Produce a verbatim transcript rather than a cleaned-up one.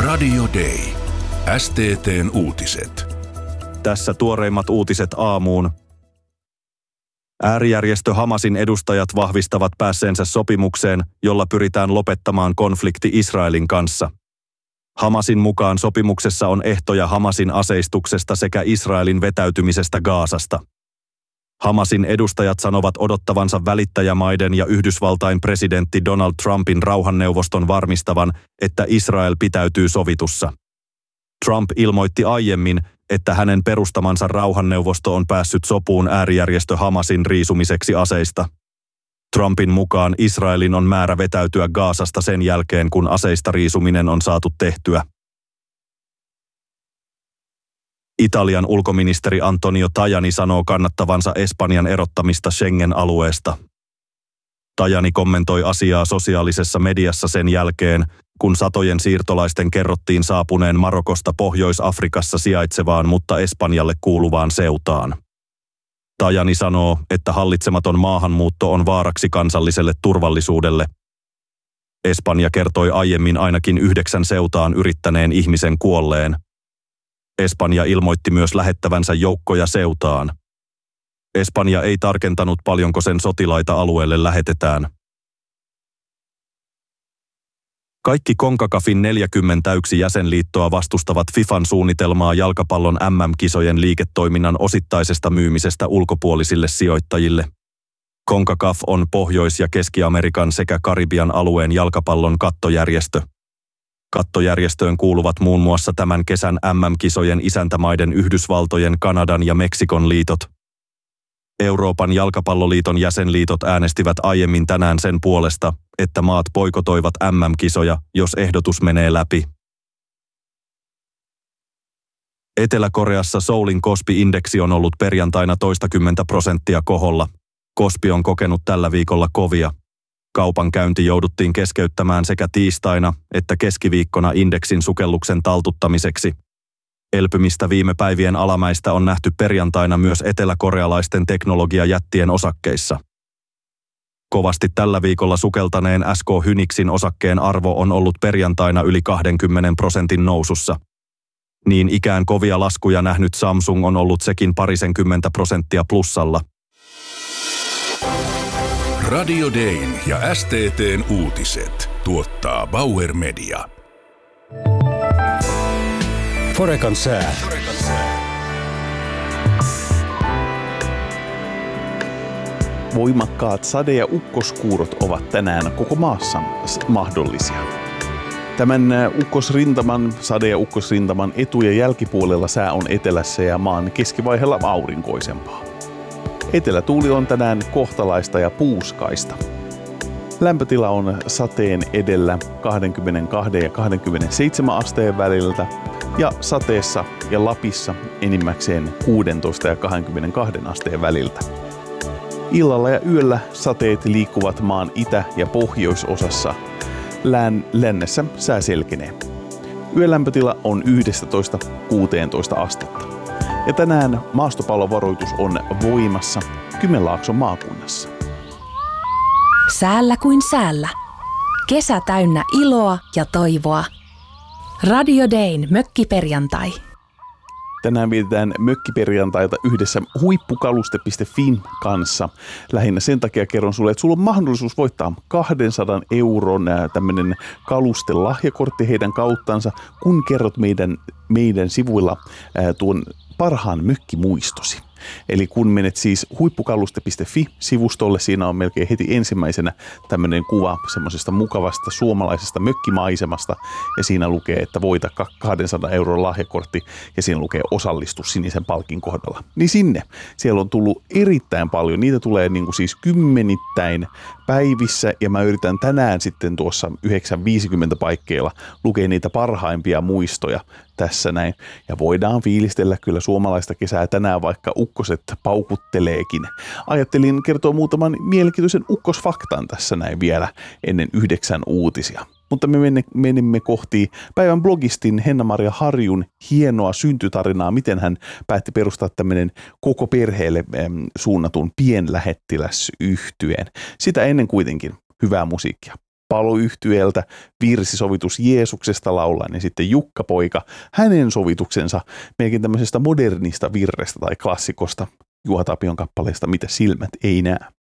Radio Day. S T T:n uutiset. Tässä tuoreimmat uutiset aamuun. Äärijärjestö Hamasin edustajat vahvistavat päässeensä sopimukseen, jolla pyritään lopettamaan konflikti Israelin kanssa. Hamasin mukaan sopimuksessa on ehtoja Hamasin aseistuksesta sekä Israelin vetäytymisestä Gazasta. Hamasin edustajat sanovat odottavansa välittäjämaiden ja Yhdysvaltain presidentti Donald Trumpin rauhanneuvoston varmistavan, että Israel pitäytyy sovitussa. Trump ilmoitti aiemmin, että hänen perustamansa rauhanneuvosto on päässyt sopuun äärijärjestö Hamasin riisumiseksi aseista. Trumpin mukaan Israelin on määrä vetäytyä Gazasta sen jälkeen, kun aseista riisuminen on saatu tehtyä. Italian ulkoministeri Antonio Tajani sanoo kannattavansa Espanjan erottamista Schengen-alueesta. Tajani kommentoi asiaa sosiaalisessa mediassa sen jälkeen, kun satojen siirtolaisten kerrottiin saapuneen Marokosta Pohjois-Afrikassa sijaitsevaan, mutta Espanjalle kuuluvaan Ceutaan. Tajani sanoo, että hallitsematon maahanmuutto on vaaraksi kansalliselle turvallisuudelle. Espanja kertoi aiemmin ainakin yhdeksän Ceutaan yrittäneen ihmisen kuolleen. Espanja ilmoitti myös lähettävänsä joukkoja Ceutaan. Espanja ei tarkentanut, paljonko sen sotilaita alueelle lähetetään. Kaikki CONCACAFin neljäkymmentäyksi jäsenliittoa vastustavat FIFAn suunnitelmaa jalkapallon M M-kisojen liiketoiminnan osittaisesta myymisestä ulkopuolisille sijoittajille. CONCACAF on Pohjois- ja Keski-Amerikan sekä Karibian alueen jalkapallon kattojärjestö. Kattojärjestöön kuuluvat muun muassa tämän kesän M M-kisojen isäntämaiden Yhdysvaltojen, Kanadan ja Meksikon liitot. Euroopan jalkapalloliiton jäsenliitot äänestivät aiemmin tänään sen puolesta, että maat boikotoivat M M-kisoja, jos ehdotus menee läpi. Etelä-Koreassa Soulin Kospi-indeksi on ollut perjantaina toistakymmentä prosenttia koholla. Kospi on kokenut tällä viikolla kovia. Kaupankäynti jouduttiin keskeyttämään sekä tiistaina että keskiviikkona indeksin sukelluksen taltuttamiseksi. Elpymistä viime päivien alamäistä on nähty perjantaina myös eteläkorealaisten teknologiajättien osakkeissa. Kovasti tällä viikolla sukeltaneen S K Hynixin osakkeen arvo on ollut perjantaina yli kaksikymmentä prosentin nousussa. Niin ikään kovia laskuja nähnyt Samsung on ollut sekin parisenkymmentä prosenttia plussalla. Radio Dayn ja S T T:n uutiset tuottaa Bauer Media. Forekan sää. Voimakkaat sade- ja ukkoskuurot ovat tänään koko maassa mahdollisia. Tämän ukkosrintaman, sade- ja ukkosrintaman etu- ja jälkipuolella sää on etelässä ja maan keskivaiheella aurinkoisempaa. Etelätuuli on tänään kohtalaista ja puuskaista. Lämpötila on sateen edellä kaksikymmentäkaksi ja kaksikymmentäseitsemän asteen väliltä ja sateessa ja Lapissa enimmäkseen kuusitoista ja kaksikymmentäkaksi asteen väliltä. Illalla ja yöllä sateet liikkuvat maan itä- ja pohjoisosassa. Lään lännessä sää selkenee. Yölämpötila on yksitoista kuusitoista astetta. Ja tänään maastopallovaroitus on voimassa Kymenlaakson maakunnassa. Säällä kuin säällä. Kesä täynnä iloa ja toivoa. Radio Dayn mökkiperjantai. Tänään vietetään mökkiperjantaita yhdessä huippukaluste piste fin kanssa. Lähinnä sen takia kerron sulle, että sulla on mahdollisuus voittaa kahdensadan euron tämmöinen kalustelahjakortti heidän kauttansa, kun kerrot meidän, meidän sivuilla ää, tuon parhaan mökkimuistosi. Eli kun menet siis huippukaluste piste fi-sivustolle, siinä on melkein heti ensimmäisenä tämmöinen kuva semmoisesta mukavasta suomalaisesta mökkimaisemasta, ja siinä lukee, että voita kahdensadan euron lahjakortti, ja siinä lukee osallistu sinisen palkin kohdalla. Niin sinne. Siellä on tullut erittäin paljon. Niitä tulee niin kuin siis kymmenittäin päivissä, ja mä yritän tänään sitten tuossa yhdeksän viisikymmentä paikkeilla lukea niitä parhaimpia muistoja tässä näin. Ja voidaan fiilistellä kyllä suomalaista kesää tänään, vaikka ukkoset paukutteleekin. Ajattelin kertoa muutaman mielenkiintoisen ukkosfaktan tässä näin vielä ennen yhdeksän uutisia. Mutta me menemme kohti päivän blogistin Henna-Maria Harjun hienoa syntytarinaa, miten hän päätti perustaa tämmöinen koko perheelle suunnatun pienlähettiläsyhtyeen. Sitä ennen kuitenkin hyvää musiikkia. paloyhtyeeltä virsisovitus Jeesuksesta laulaa, niin sitten Jukka Poika, hänen sovituksensa melkein tämmöisestä modernista virrestä tai klassikosta Juha Tapion kappaleesta Mitä silmät ei näe.